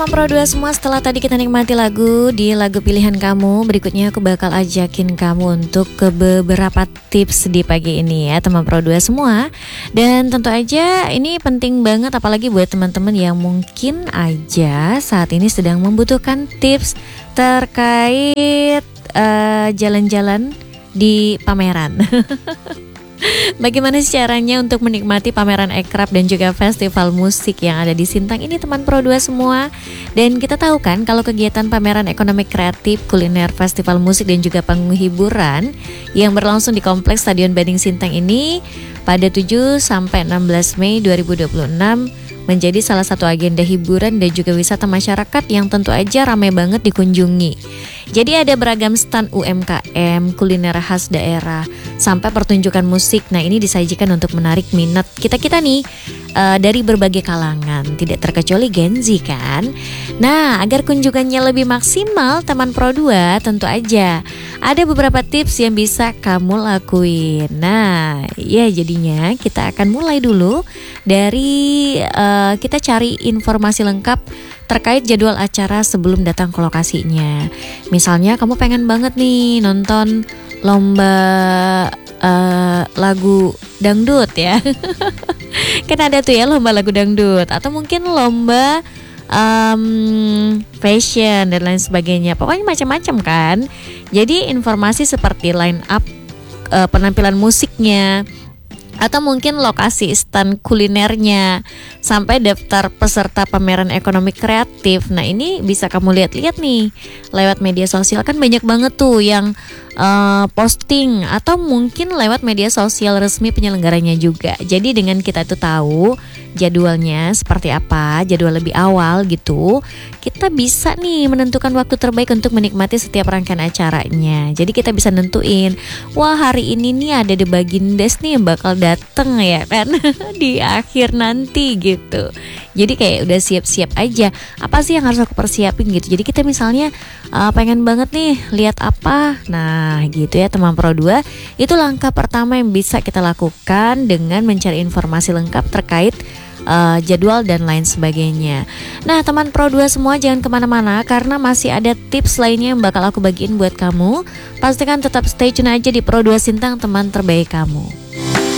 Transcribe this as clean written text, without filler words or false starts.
teman Pro 2 semua, setelah tadi kita nikmati lagu di lagu pilihan kamu, berikutnya aku bakal ajakin kamu untuk ke beberapa tips di pagi ini ya teman Pro 2 semua. Dan tentu aja ini penting banget apalagi buat teman-teman yang mungkin aja saat ini sedang membutuhkan tips terkait jalan-jalan di pameran. Bagaimana sih caranya untuk menikmati pameran Ekrab dan juga festival musik yang ada di Sintang ini teman Pro 2 semua. Dan kita tahu kan kalau kegiatan pameran ekonomi kreatif, kuliner, festival musik dan juga panggung hiburan yang berlangsung di Kompleks Stadion Bading Sintang ini pada 7 sampai 16 Mei 2026 menjadi salah satu agenda hiburan dan juga wisata masyarakat yang tentu aja ramai banget dikunjungi. Jadi ada beragam stand UMKM, kuliner khas daerah, sampai pertunjukan musik. Nah ini disajikan untuk menarik minat kita-kita nih dari berbagai kalangan, tidak terkecuali Gen Z kan. Nah agar kunjungannya lebih maksimal teman Pro 2 tentu aja ada beberapa tips yang bisa kamu lakuin. Nah ya jadinya kita akan mulai dulu dari kita cari informasi lengkap terkait jadwal acara sebelum datang ke lokasinya. Misalnya kamu pengen banget nih nonton lomba lagu dangdut ya. Kan ada tuh ya lomba lagu dangdut. Atau mungkin lomba fashion dan lain sebagainya. Pokoknya macam-macam kan. Jadi informasi seperti line up penampilan musiknya, atau mungkin lokasi stand kulinernya, sampai daftar peserta pameran ekonomi kreatif. Nah ini bisa kamu lihat-lihat nih lewat media sosial, kan banyak banget tuh yang posting, atau mungkin lewat media sosial resmi penyelenggaranya juga. Jadi dengan kita tuh tahu jadwalnya seperti apa, jadwal lebih awal gitu, kita bisa nih menentukan waktu terbaik untuk menikmati setiap rangkaian acaranya. Jadi kita bisa nentuin, wah hari ini nih ada The Bagindas nih yang bakal dateng ya kan di akhir nanti gitu. Jadi kayak udah siap-siap aja, apa sih yang harus aku persiapin gitu. Jadi kita misalnya pengen banget nih lihat apa, nah gitu ya teman Pro 2. Itu langkah pertama yang bisa kita lakukan dengan mencari informasi lengkap terkait jadwal dan lain sebagainya. Nah teman Pro 2 semua jangan kemana-mana, karena masih ada tips lainnya yang bakal aku bagiin buat kamu. Pastikan tetap stay tune aja di Pro 2 Sintang, teman terbaik kamu.